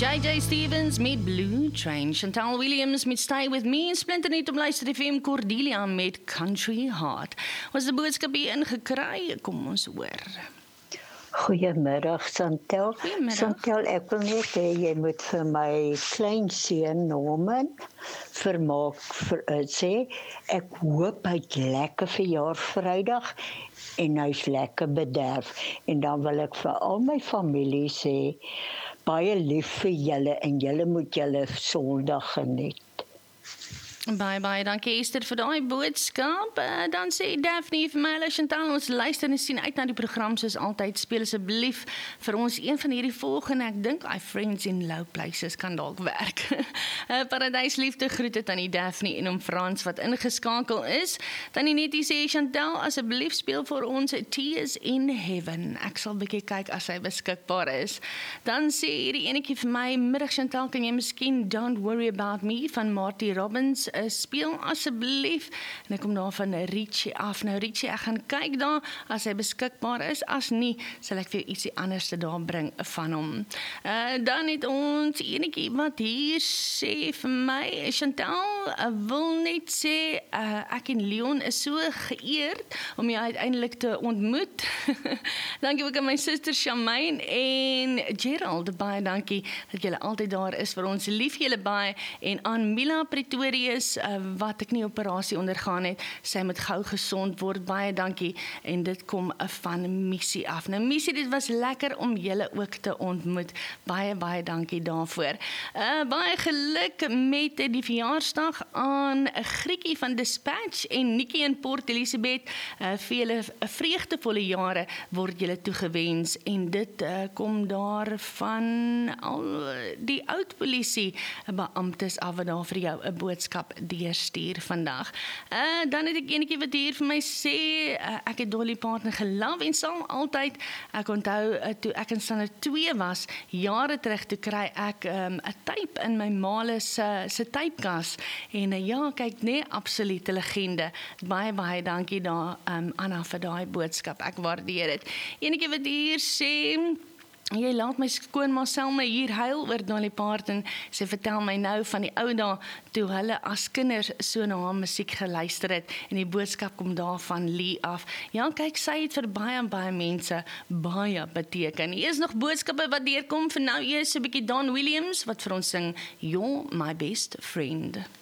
JJ Stevens met Blue Train, Chantal Williams met Stay With Me en Splinternet op Luister FM, Cordelia met Country Heart. Was die boodskap hier ingekry? Kom ons hoor. Goeiemiddag, Chantal. Goeiemiddag. Chantal, ek wil net hê jy moet vir my kleinseun Norman vermaak sê, ek hoop hy het lekker verjaar Vrydag en hy's lekker bederf. En dan wil ek vir al my familie sê, baie lief vir julle en julle moet julle Sondag geniet. Baie, dankie Esther vir daai boodskap. Dan sê Daphne vir my, Chantal, ons luister en sien uit na die program soos altyd. Speel asseblief vir ons een van hierdie volgende. Ek dink I Friends in Low Places kan dalk werk. Paradys liefde groete aan die Daphne en om Frans wat ingeskakel is. Dan die netie sê, Chantal, asseblief speel vir ons Tears in Heaven. Ek sal bietjie kyk as hy beskikbaar is. Dan sê hierdie enetjie vir my, middag Chantal, kan jy miskien Don't Worry About Me van Marty Robbins speel asseblief, en ek kom daar van Richie af. Nou Richie, ek gaan kyk daar, as hy beskikbaar is, as nie, sal ek vir ietsie anders te daar bring van hom. Dan het ons enetjie wat hier sê vir my, Chantal, wil net sê, ek en Leon is so geëerd om jou uiteindelik te ontmoet. Dankie ook aan my suster Shamaine en Gerald, baie dankie dat julle altyd daar is vir ons, lief julle baie, en aan Mila Pretorius, wat ek nie operasie ondergaan het, sy moet gou gesond word, baie dankie, en dit kom van Missie af. Nou Missie, dit was lekker om julle ook te ontmoet, baie dankie daarvoor. Baie geluk met die verjaarsdag aan Griekie van Dispatch en Nikki in Port Elizabeth, vele vreugdevolle jare word julle toegewens, en dit kom daar van al die oud polisie beamptes af wat daar vir jou 'n boodskap deurstuur vandag. Dan het ek enetjie wat hier vir my sê, ek het Dolly Partner gelove en sal altyd, ek onthou, toe ek in standaard 2 was, jare terug, toe kry ek 'n tape in my maale se tapekas, en ja, kyk, nee, absolute legende. Baie dankie daar, Anna, vir daai boodskap, ek waardeer dit. Enetjie wat hier sê, jy laat my skoonma Selma hier huil oor Dolly Parton. Sy vertel my nou van die ou dae toe hulle as kinders so na haar musiek geluister het, en die boodskap kom daar van Lee af. Ja, kyk, sy het vir baie mense baie beteken. Hier is nog boodskappe wat deurkom, vir nou eers 'n bietjie Don Williams wat vir ons sing You're My Best Friend.